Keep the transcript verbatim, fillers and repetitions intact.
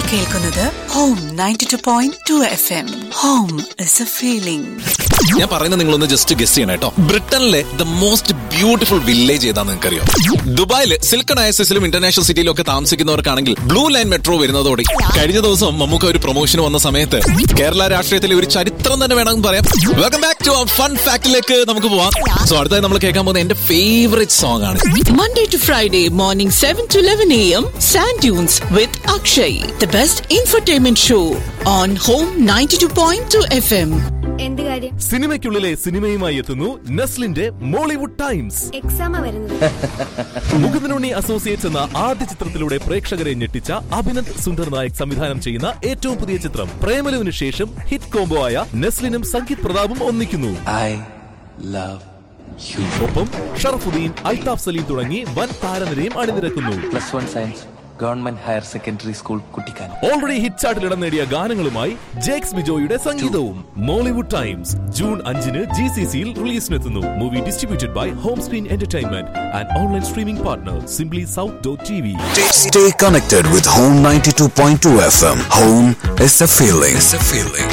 കേൾക്കുന്നത് home ninety two point two F M. Home is A feeling. ഞാൻ പറയുന്നത് നിങ്ങളൊന്ന് ജസ്റ്റ് ഗസ് ചെയ്യണം കേട്ടോ. ബ്രിട്ടനിലെ ദ മോസ്റ്റ് ബ്യൂട്ടിഫുൾ വില്ലേജ് ഏതാന്ന് നിങ്ങൾക്കറിയോ? ദുബായിൽ സിൽക്ക് ഡയസിലും ഇന്റർനാഷണൽ സിറ്റിയിലും ഒക്കെ താമസിക്കുന്നവർക്കാണെങ്കിൽ ബ്ലൂ ലൈൻ മെട്രോ വരുന്നതോടെ കഴിഞ്ഞ ദിവസം നമുക്ക് ഒരു പ്രൊമോഷൻ വന്ന സമയത്ത് കേരള രാഷ്ട്രീയത്തിലെ ഒരു ചരിത്രം തന്നെ വേണമെന്ന് പറയാം. വെൽക്കം ബാക്ക് ടു ഫൺ ഫാക്ടിലേക്ക് നമുക്ക് പോവാം. സോ അടുത്തായി നമ്മൾ കേൾക്കാൻ പോകുന്ന എന്റെ ഫേവറേറ്റ് സോങ് ആണ്. Monday to Friday morning seven to eleven a m Sand Dunes with Akshay, the best infotainment show on Home ninety-two point two F M. എന്ത് കാര്യം? സിനിമയ്ക്കുള്ളിലെ സിനിമയുമായി എത്തുന്നു നെസ്ലിന്റെ മോളിവുഡ് ടൈംസ്. എക്സാം വരുന്നത്. മുകുന്ദനുണ്ണി അസോസിയേറ്റ്സ് എന്ന ആദ്യ ചിത്രത്തിലൂടെ പ്രേക്ഷകരെ ഞെട്ടിച്ച അഭിനന്ദ് സുന്ദർ നായക് സംവിധാനം ചെയ്യുന്ന ഏറ്റവും പുതിയ ചിത്രം പ്രേമലുവിന് ശേഷം ഹിറ്റ് കോംബോ ആയ നെസ്ലിനും സംഗീത് പ്രതാപും ഒന്നിക്കുന്നു. ഒപ്പം ഷറഫുദ്ദീൻ, അൽതാഫ് സലീം തുടങ്ങി വൻ താരനിരയും അണിനിരക്കുന്നു. Plus one science government higher secondary school Kuttikkanam. Already hit ചാർട്ടിൽ ഇടം നേടിയ ഗാനങ്ങളുമായി ജേക്സ് ബിജോയുടെ സംഗീതവും. മോളിവുഡ് ടൈംസ് ജൂൺ അഞ്ചിന് ജി സി സിയിൽ റിലീസിനെത്തുന്നു. Movie distributed by whom screen entertainment and online streaming partner simply south dot T V. Stay connected with Home ninety-two point two F M. Home is a feeling. It's a feeling.